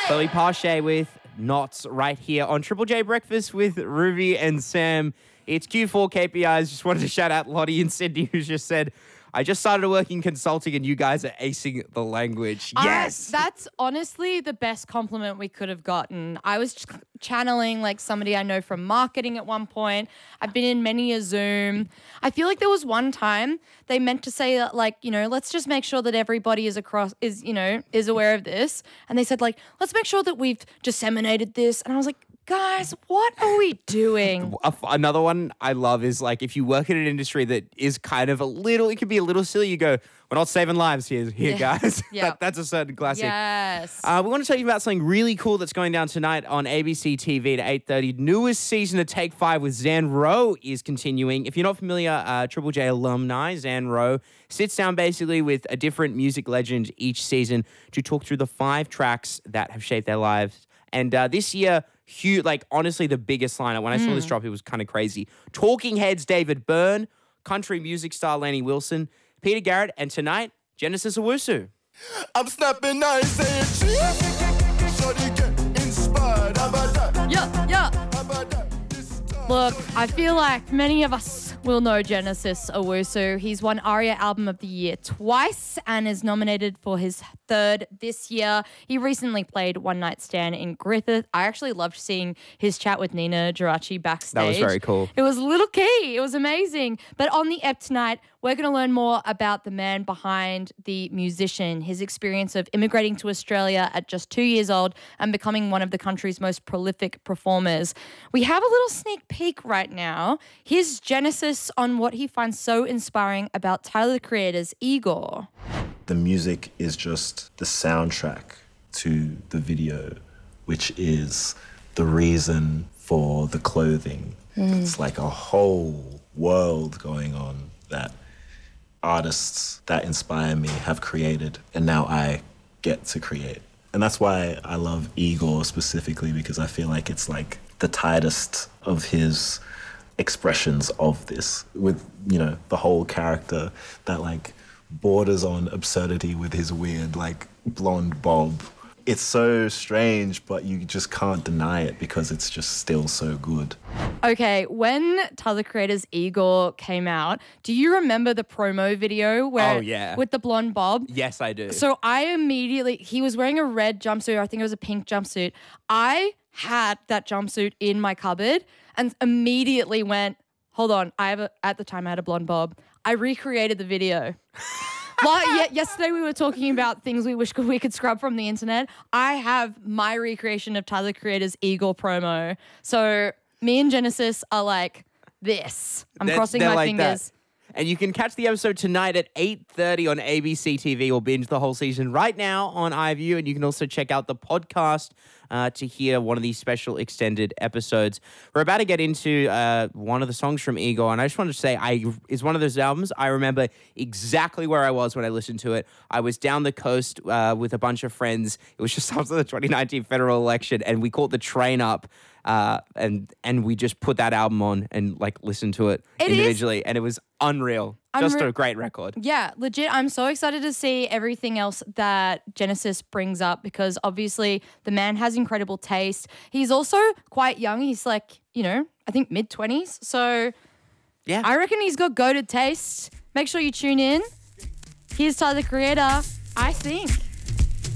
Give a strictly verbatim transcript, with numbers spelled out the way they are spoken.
Chloe Pache with Knots right here on Triple J Breakfast with Ruby and Sam. It's Q four K P Is. Just wanted to shout out Lottie and Sydney, who just said, I just started working consulting and you guys are acing the language. Yes. I, that's honestly the best compliment we could have gotten. I was ch- channeling like somebody I know from marketing at one point. I've been in many a Zoom. I feel like there was one time they meant to say that, like, you know, let's just make sure that everybody is across is, you know, is aware of this. And they said, like, let's make sure that we've disseminated this. And I was like, guys, what are we doing? Another one I love is like if you work in an industry that is kind of a little, it can be a little silly. You go, we're not saving lives here, here Yeah. guys. Yeah. that, that's a certain classic. Yes. Uh, we want to tell you about something really cool that's going down tonight on A B C T V at eight thirty. Newest season of Take Five with Zan Rowe is continuing. If you're not familiar, uh, Triple J alumni, Zan Rowe sits down basically with a different music legend each season to talk through the five tracks that have shaped their lives. And uh, this year, huge, like honestly, the biggest lineup. When I saw this drop, it was kind of crazy. Talking Heads, David Byrne, country music star Laney Wilson, Peter Garrett, and tonight, Genesis Owusu. I'm snapping now, saying cheese. Shorty get inspired. How about that? Yeah, yeah. How about that? This time. Look, I feel like many of us will know Genesis Owusu. He's won ARIA Album of the Year twice and is nominated for his third this year. He recently played One Night Stand in Griffith. I actually loved seeing his chat with Nina Geraci backstage. That was very cool. It was a little key. It was amazing. But on the ep tonight, we're going to learn more about the man behind the musician, his experience of immigrating to Australia at just two years old and becoming one of the country's most prolific performers. We have a little sneak peek right now. Here's Genesis on what he finds so inspiring about Tyler, the Creator's Igor. The music is just the soundtrack to the video, which is the reason for the clothing. It's like a whole world going on that artists that inspire me have created, and now I get to create. And that's why I love Igor specifically, because I feel like it's like the tightest of his expressions of this, with, you know, the whole character that like borders on absurdity with his weird like blonde bob. It's so strange, but you just can't deny it because it's just still so good. Okay, when Tyler, the Creator's Igor came out, do you remember the promo video where Oh, yeah. with the blonde bob? Yes, I do. So I immediately, he was wearing a red jumpsuit. I think it was a pink jumpsuit. I had that jumpsuit in my cupboard and immediately went, hold on, I have a, at the time I had a blonde bob. I recreated the video. Like, ye- yesterday we were talking about things we wish we could scrub from the internet. I have my recreation of Tyler, the Creator's Igor promo. So me and Genesis are like this. I'm They're- crossing they're my like fingers. that. And you can catch the episode tonight at eight thirty on A B C T V or binge the whole season right now on iView. And you can also check out the podcast uh, to hear one of these special extended episodes. We're about to get into uh, one of the songs from Igor. And I just wanted to say, I it's one of those albums I remember exactly where I was when I listened to it. I was down the coast uh, with a bunch of friends. It was just after the twenty nineteen federal election. And we caught the train up. Uh, and and we just put that album on and like listened to it, It individually, is, and it was unreal. Just Unre- a great record. Yeah, legit. I'm so excited to see everything else that Genesis brings up because obviously the man has incredible taste. He's also quite young. He's like, you know, I think mid twenties. So Yeah, I reckon he's got goated taste. Make sure you tune in. Here's Tyler, the Creator, I think.